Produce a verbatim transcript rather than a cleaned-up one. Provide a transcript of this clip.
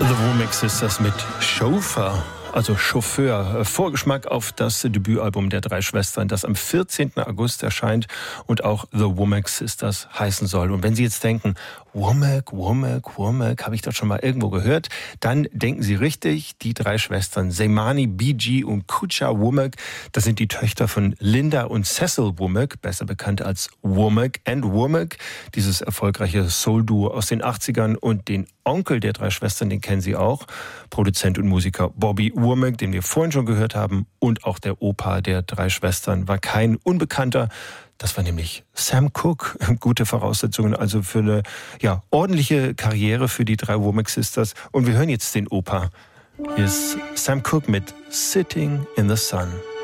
The Womack Sisters mit Chauffeur, also Chauffeur. Vorgeschmack auf das Debütalbum der drei Schwestern, das am vierzehnten August erscheint und auch The Womack Sisters heißen soll. Und wenn Sie jetzt denken, Womack, Womack, Womack, habe ich das schon mal irgendwo gehört, dann denken Sie richtig. Die drei Schwestern Seimani, Bee-Gee und Kucha Womack, das sind die Töchter von Linda und Cecil Womack, besser bekannt als Womack and Womack, dieses erfolgreiche Soul-Duo aus den achtzigern. Und den Onkel der drei Schwestern, den kennen Sie auch, Produzent und Musiker Bobby Womack, den wir vorhin schon gehört haben. Und auch der Opa der drei Schwestern war kein Unbekannter. Das war nämlich Sam Cooke. Gute Voraussetzungen also für eine ja, ordentliche Karriere für die drei Womack Sisters. Und wir hören jetzt den Opa. Hier ist Sam Cooke mit Sitting in the Sun.